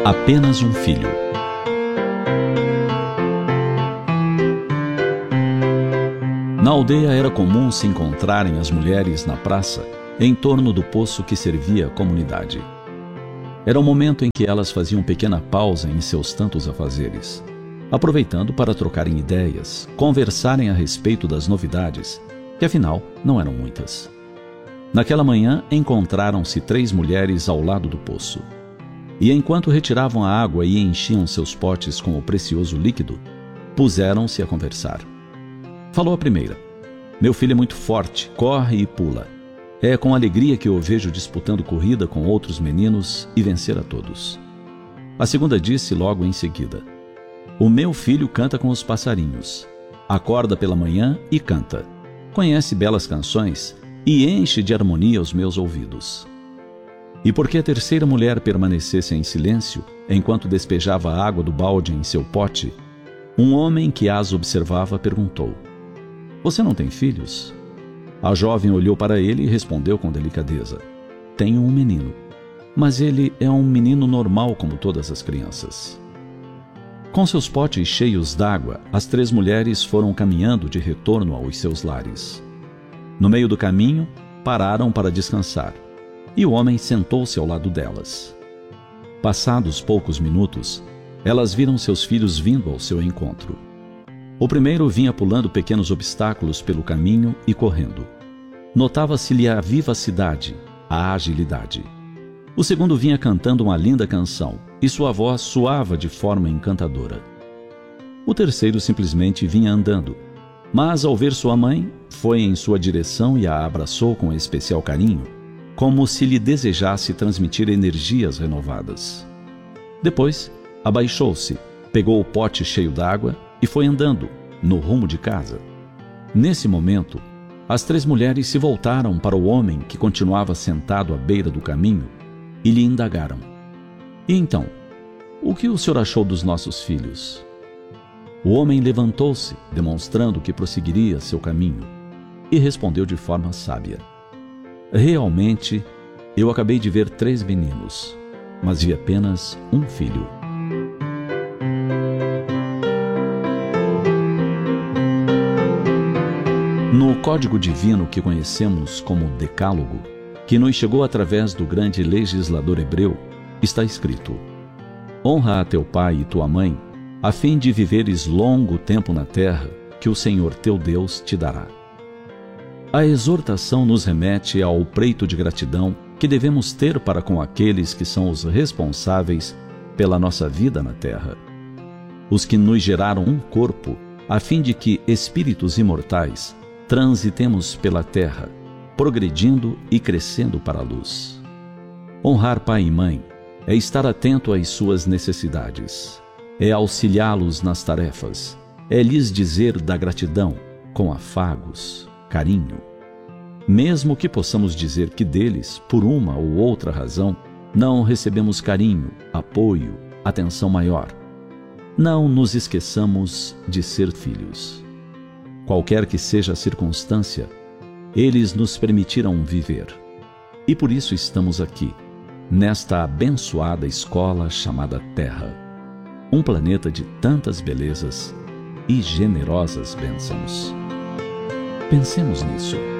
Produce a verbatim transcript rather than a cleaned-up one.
Apenas um filho. Na aldeia era comum se encontrarem as mulheres na praça, em torno do poço que servia a comunidade. Era o momento em que elas faziam pequena pausa em seus tantos afazeres, aproveitando para trocarem ideias, conversarem a respeito das novidades, que afinal não eram muitas. Naquela manhã encontraram-se três mulheres ao lado do poço. E enquanto retiravam a água e enchiam seus potes com o precioso líquido, puseram-se a conversar. Falou a primeira: "Meu filho é muito forte, corre e pula. É com alegria que eu o vejo disputando corrida com outros meninos e vencer a todos." A segunda disse logo em seguida: "O meu filho canta com os passarinhos. Acorda pela manhã e canta. Conhece belas canções e enche de harmonia os meus ouvidos." E porque a terceira mulher permanecesse em silêncio, enquanto despejava a água do balde em seu pote, um homem que as observava perguntou: "Você não tem filhos?" A jovem olhou para ele e respondeu com delicadeza: "Tenho um menino, mas ele é um menino normal como todas as crianças." Com seus potes cheios d'água, as três mulheres foram caminhando de retorno aos seus lares. No meio do caminho, pararam para descansar, e o homem sentou-se ao lado delas. Passados poucos minutos, elas viram seus filhos vindo ao seu encontro. O primeiro vinha pulando pequenos obstáculos pelo caminho e correndo. Notava-se-lhe a vivacidade, a agilidade. O segundo vinha cantando uma linda canção, e sua voz soava de forma encantadora. O terceiro simplesmente vinha andando, mas ao ver sua mãe, foi em sua direção e a abraçou com especial carinho, como se lhe desejasse transmitir energias renovadas. Depois, abaixou-se, pegou o pote cheio d'água e foi andando, no rumo de casa. Nesse momento, as três mulheres se voltaram para o homem que continuava sentado à beira do caminho e lhe indagaram: "E então, o que o senhor achou dos nossos filhos?" O homem levantou-se, demonstrando que prosseguiria seu caminho, e respondeu de forma sábia: "Realmente, eu acabei de ver três meninos, mas vi apenas um filho." No Código Divino que conhecemos como Decálogo, que nos chegou através do grande legislador hebreu, está escrito: "Honra a teu pai e tua mãe, a fim de viveres longo tempo na terra, que o Senhor teu Deus te dará." A exortação nos remete ao preito de gratidão que devemos ter para com aqueles que são os responsáveis pela nossa vida na terra. Os que nos geraram um corpo, a fim de que, espíritos imortais, transitemos pela terra, progredindo e crescendo para a luz. Honrar pai e mãe é estar atento às suas necessidades, é auxiliá-los nas tarefas, é lhes dizer da gratidão com afagos, carinho. Mesmo que possamos dizer que deles, por uma ou outra razão, não recebemos carinho, apoio, atenção maior, não nos esqueçamos de ser filhos. Qualquer que seja a circunstância, eles nos permitiram viver. E por isso estamos aqui, nesta abençoada escola chamada Terra, um planeta de tantas belezas e generosas bênçãos. Pensemos nisso.